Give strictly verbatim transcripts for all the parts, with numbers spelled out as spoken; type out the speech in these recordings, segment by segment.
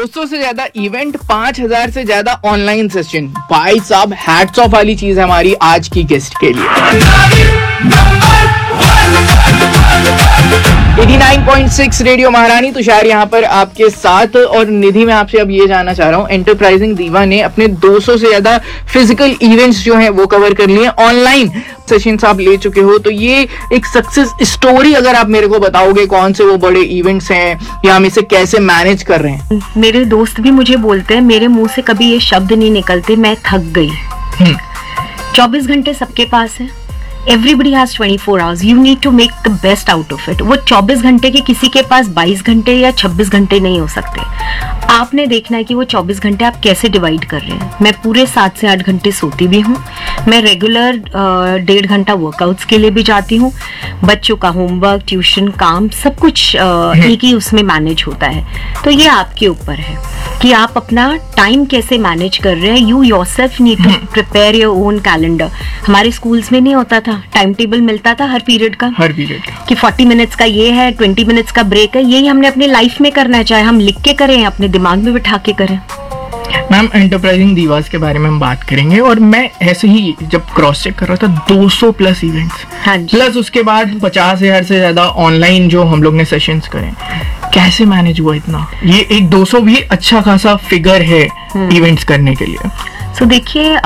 दो सौ से ज्यादा इवेंट, पांच हज़ार से ज्यादा ऑनलाइन सेशन। भाई साहब हैट्स ऑफ वाली चीज है हमारी आज की गेस्ट के लिए। नवासी पॉइंट छह रेडियो महारानी, तुषार यहाँ पर आपके साथ। और निधि, मैं आपसे अब ये जानना चाह रहा हूँ, एंटरप्राइजिंग दीवा ने अपने दो सौ से ज्यादा फिजिकल इवेंट्स जो हैं वो कवर कर लिए, ऑनलाइन सेशंस आप ले चुके हो, तो ये एक सक्सेस स्टोरी अगर आप मेरे को बताओगे, कौन से वो बड़े इवेंट्स हैं या हम इसे कैसे मैनेज कर रहे हैं? मेरे दोस्त भी मुझे बोलते हैं, मेरे मुंह से कभी ये शब्द नहीं निकलते, मैं थक गई। चौबीस घंटे सबके पास है, Everybody has twenty-four hours. You need to make the best out of it. वो चौबीस घंटे के किसी के पास बाईस घंटे या छब्बीस घंटे नहीं हो सकते। आपने देखना है कि वो चौबीस घंटे आप कैसे डिवाइड कर रहे हैं। मैं पूरे सात से आठ घंटे सोती भी हूँ, मैं रेगुलर डेढ़ घंटा वर्कआउट्स के लिए भी जाती हूँ, बच्चों का होमवर्क, ट्यूशन, काम, सब कुछ एक ही उसमें मैनेज होता है। तो ये आपके ऊपर है कि आप अपना टाइम कैसे मैनेज कर रहे हैं। You yourself need to prepare your own calendar. हमारे स्कूल्स में नहीं होता था, टाइम टेबल मिलता था हर पीरियड का, हर पीरियड कि चालीस मिनट्स का ये है, बीस मिनट्स का ब्रेक है। यही हमने अपनी लाइफ में करना है, चाहे हम लिख के करें, अपने दिमाग में बिठा के करें। मैम, एंटरप्राइजिंग दीवास के बारे में हम बात करेंगे, और मैं ऐसे ही जब क्रॉस चेक कर रहा था, दो सौ प्लस इवेंट्स, हाँ जी, प्लस उसके बाद पचास हजार से ज्यादा ऑनलाइन जो हम लोग ने सेशंस करे, कैसे मैनेज हुआ इतना? ये एक दो सौ भी अच्छा खासा फिगर है इवेंट्स करने के लिए। So देखिए,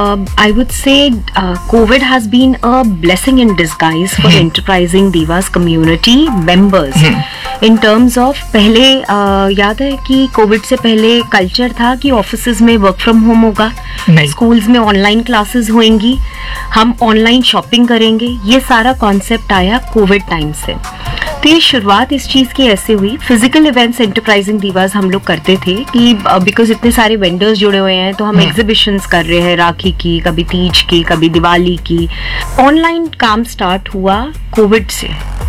I would say Covid has been a blessing in disguise for enterprising दीवास community members in terms of, पहले uh, याद है कि कोविड से पहले कल्चर था कि ऑफिसेज में वर्क फ्रॉम होम होगा, स्कूल्स में ऑनलाइन क्लासेस होंगी, हम ऑनलाइन शॉपिंग करेंगे। ये सारा कॉन्सेप्ट आया कोविड टाइम से। तो ये शुरुआत इस चीज़ की ऐसे हुई, फिजिकल इवेंट्स एंटरप्राइजिंग दीवास हम लोग करते थे कि बिकॉज इतने सारे वेंडर्स जुड़े हुए हैं, तो हम एग्जीबिशंस कर रहे हैं, राखी की, कभी तीज की, कभी दिवाली की। ऑनलाइन काम स्टार्ट हुआ कोविड से।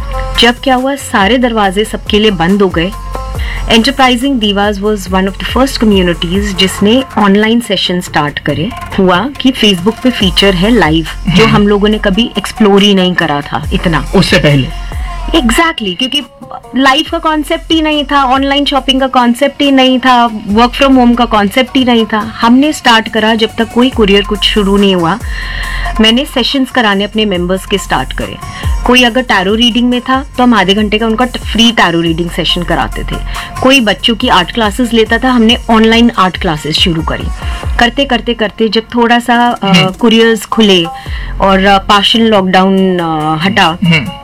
जब क्या हुआ, सारे दरवाजे सबके लिए बंद हो गए। Enterprising दीवास was one of the first communities जिसने ऑनलाइन सेशन स्टार्ट करे। हुआ कि फेसबुक पे फीचर है लाइव, जो हम लोगों ने कभी एक्सप्लोर ही नहीं करा था इतना उससे पहले। एग्जैक्टली exactly, क्योंकि लाइफ का कॉन्सेप्ट ही नहीं था, ऑनलाइन शॉपिंग का कॉन्सेप्ट ही नहीं था, वर्क फ्रॉम होम का कॉन्सेप्ट ही नहीं था। हमने स्टार्ट करा जब तक कोई कुरियर कुछ शुरू नहीं हुआ, मैंने सेशंस कराने अपने मेंबर्स के स्टार्ट करे। कोई अगर टैरो रीडिंग में था तो हम आधे घंटे का उनका फ्री टैरो रीडिंग सेशन कराते थे। कोई बच्चों की आर्ट क्लासेस लेता था, हमने ऑनलाइन आर्ट क्लासेस शुरू करी। करते करते करते जब थोड़ा सा कुरियर्स खुले और पार्शियल लॉकडाउन हटा,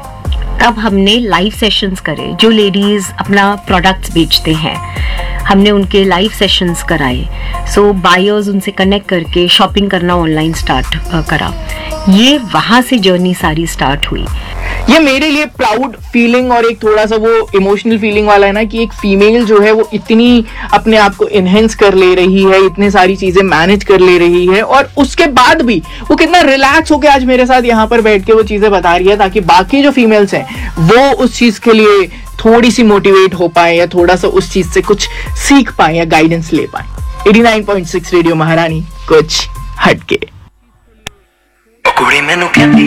तब हमने लाइव सेशंस करे। जो लेडीज अपना प्रोडक्ट्स बेचते हैं, हमने उनके लाइव सेशंस कराए। सो बायर्स उनसे कनेक्ट करके शॉपिंग करना ऑनलाइन स्टार्ट करा। ये वहां से जर्नी सारी स्टार्ट हुई। ये मेरे लिए प्राउड फीलिंग और एक थोड़ा सा वो इमोशनल फीलिंग वाला है ना, कि एक फीमेल जो है वो इतनी अपने आप को इनहेंस कर ले रही है, इतनी सारी चीजें मैनेज कर ले रही है, और उसके बाद भी वो कितना रिलैक्स होकर आज मेरे साथ यहाँ पर बैठ के वो चीजें बता रही है, ताकि बाकी जो फीमेल्स हैं वो उस चीज के लिए थोड़ी सी मोटिवेट हो पाए, या थोड़ा सा उस चीज से कुछ सीख पाए या गाइडेंस ले पाए। नवासी पॉइंट छह रेडियो महारानी, कुछ हटके। कुड़ी मैनू कहती